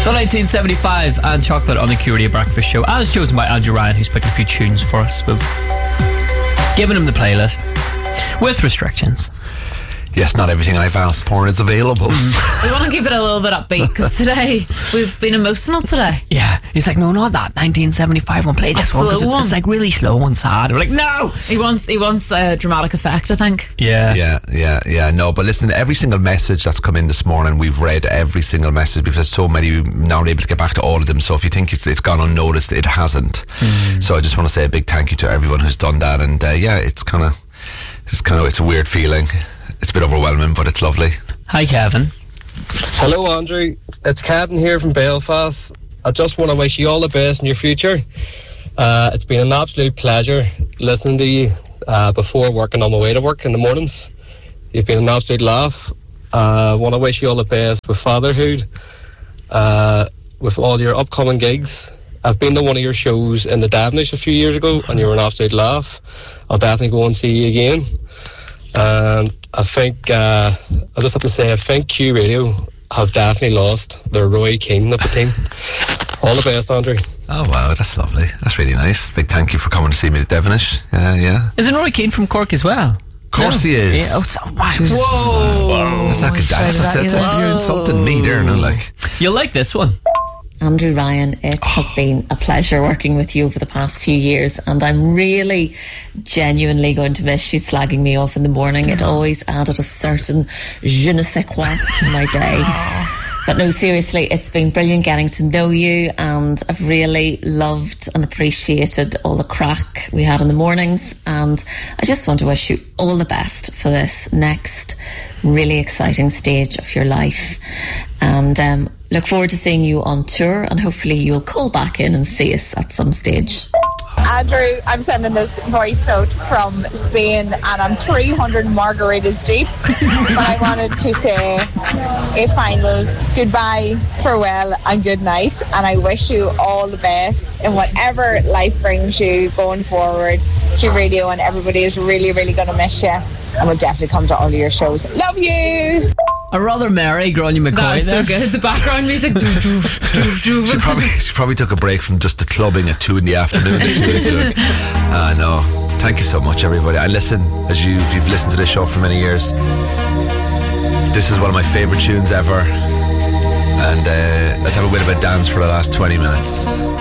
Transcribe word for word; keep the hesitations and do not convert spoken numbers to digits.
The nineteen seventy-five and Chocolate on the Q Radio Breakfast Show, as chosen by Andrew Ryan, who's picked a few tunes for us. We've given him the playlist with restrictions. Yes, not everything I've asked for is available. We want to keep it a little bit upbeat because today we've been emotional today. Yeah, he's like, no, not that nineteen seventy-five one. Play this A one because slow it's, one. it's like really slow and sad. We're like, no. He wants he wants a dramatic effect, I think. Yeah, Yeah, yeah, yeah. No, but listen, every single message that's come in this morning, we've read every single message because there's so many, we're not able to get back to all of them. So if you think it's it's gone unnoticed, it hasn't. Mm. So I just want to say a big thank you to everyone who's done that. And uh, yeah, it's kind of, it's kind of, it's a weird feeling. It's a bit overwhelming, but it's lovely. Hi, Kevin. Hello, Andrew. It's Kevin here from Belfast. I just want to wish you all the best in your future. Uh, it's been an absolute pleasure listening to you uh, before working on my way to work in the mornings. You've been an absolute laugh. I uh, want to wish you all the best with fatherhood, uh, with all your upcoming gigs. I've been to one of your shows in the Davenish a few years ago, and you were an absolute laugh. I'll definitely go and see you again. And I think, uh, I just have to say, I think Q Radio have definitely lost their Roy Keane of the team. All the best, Andrew. Oh, wow, that's lovely. That's really nice. Big thank you for coming to see me at Devonish. Yeah, yeah. Isn't Roy Keane from Cork as well? Of course No. he is. Yeah, oh, so, wow. Whoa. That's like a dance. That's, that's, that's, you're insulting me there, no, like. You'll like this one. Andrew Ryan, it has been a pleasure working with you over the past few years, and I'm really genuinely going to miss you slagging me off in the morning. It always added a certain je ne sais quoi to my day. But no, seriously, it's been brilliant getting to know you, and I've really loved and appreciated all the crack we had in the mornings, and I just want to wish you all the best for this next really exciting stage of your life. And um, look forward to seeing you on tour, and hopefully you'll call back in and see us at some stage. Andrew, I'm sending this voice note from Spain and I'm three hundred margaritas deep. But I wanted to say a final goodbye, farewell and good night, and I wish you all the best in whatever life brings you going forward. Q Radio and everybody is really, really going to miss you, and we'll definitely come to all of your shows. Love you! A rather merry Grania McCoy That is there. so good. The background music. She probably she probably took a break from just the clubbing at two in the afternoon that she was doing. I know. Thank you so much, everybody. I listen, as you, if you've listened to this show for many years, this is one of my favourite tunes ever. And uh, let's have a bit of a dance for the last twenty minutes.